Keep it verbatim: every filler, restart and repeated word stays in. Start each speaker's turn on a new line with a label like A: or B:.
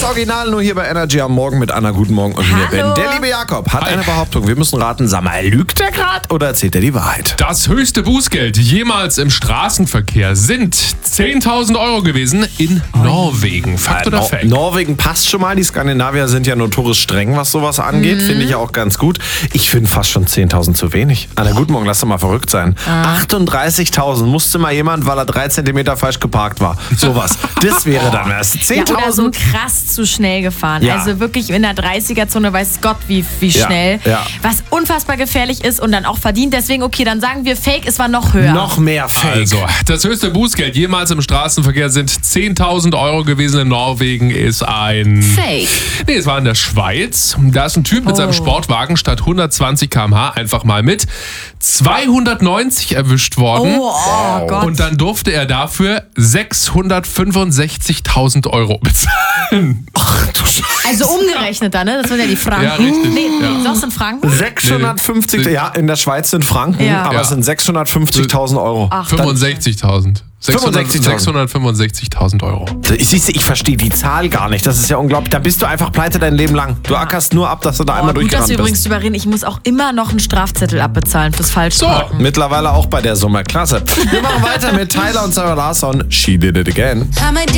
A: Original nur hier bei Energy am Morgen mit Anna. Guten Morgen und mir Ben. Der liebe Jakob hat
B: Hi.
A: eine Behauptung. Wir müssen raten, sag mal, lügt er gerade oder erzählt er die Wahrheit?
B: Das höchste Bußgeld jemals im Straßenverkehr sind zehntausend Euro gewesen in Norwegen. Fakt oder
A: Nor-
B: Fake?
A: Norwegen passt schon mal. Die Skandinavier sind ja notorisch streng, was sowas angeht.
B: Mhm.
A: Finde ich ja auch ganz gut. Ich finde fast schon zehntausend zu wenig. Anna, guten Morgen, lass doch mal verrückt sein. achtunddreißigtausend musste mal jemand, weil er drei Zentimeter falsch geparkt war. Sowas. Das wäre dann was.
C: Ja, oder so
A: zehntausend?
C: krass zu schnell gefahren.
A: Ja.
C: Also wirklich in der dreißiger-Zone weiß Gott wie, wie
A: Ja,
C: schnell.
A: ja.
C: Was unfassbar gefährlich ist und dann auch verdient. Deswegen, okay, dann sagen wir Fake, es war noch höher.
A: Noch mehr Fake.
B: Also, das höchste Bußgeld jemals im Straßenverkehr sind zehntausend Euro gewesen in Norwegen, ist ein...
C: Fake.
B: Nee, es war in der Schweiz. Da ist ein Typ mit
C: Oh.
B: seinem Sportwagen statt hundertzwanzig Kilometer pro Stunde einfach mal mit zweihundertneunzig erwischt worden.
C: Oh, oh Gott.
B: Und dann durfte er dafür sechshundertfünfundsechzigtausend Euro bezahlen.
A: Ach du Scheiße.
C: Also umgerechnet dann, ne? Das sind ja die Franken.
B: Ja, richtig.
C: Nee,
B: Ja.
C: doch sind Franken.
A: sechshundertfünfzig,
B: Nee, nee.
A: ja, in der Schweiz sind Franken,
C: Ja.
A: aber
B: Ja.
A: es sind sechshundertfünfzigtausend Euro.
C: Ach,
B: fünfundsechzigtausend.
A: fünfundsechzigtausend.
B: sechshundertfünfundsechzigtausend Euro.
A: Ich, siehst du, ich verstehe die Zahl gar nicht. Das ist ja unglaublich. Da bist du einfach pleite dein Leben lang. Du ackerst nur ab, dass du da
C: Oh,
A: einmal
C: gut, dass
A: durchgerannt
C: wir übrigens
A: bist.
C: drüber reden. Ich muss auch immer noch einen Strafzettel abbezahlen fürs Falschparken.
A: Mittlerweile auch bei der Summe. Klasse. Wir machen weiter mit Tyler und Sarah Larsson. She did it again.